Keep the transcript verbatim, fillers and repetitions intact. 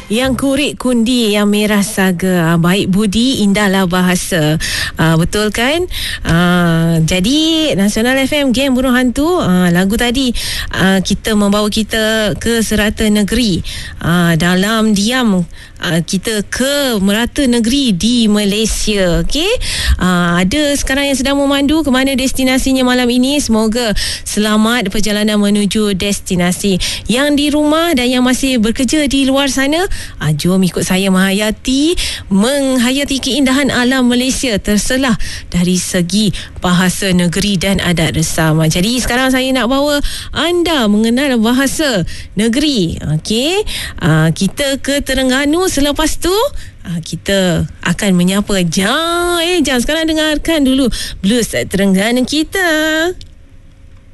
Yang kurik kundi, yang merah saga, baik budi, indahlah bahasa. uh, Betul kan? uh, Jadi Nasional F M, Geng Bunuh Hantu, uh, lagu tadi uh, kita membawa kita ke serata negeri. uh, Dalam diam uh, kita ke merata negeri di Malaysia. Okey, uh, ada sekarang yang sedang memandu ke mana destinasinya malam ini. Semoga selamat perjalanan menuju destinasi. Yang di rumah dan yang masih bekerja di luar sana, ah, jom ikut saya menghayati menghayati keindahan alam Malaysia terselah dari segi bahasa negeri dan adat resam. Jadi sekarang saya nak bawa anda mengenal bahasa negeri. Okey, ah, kita ke Terengganu. Selepas tu ah, kita akan menyapa Jam. Eh Jam, sekarang dengarkan dulu blues Terengganu kita.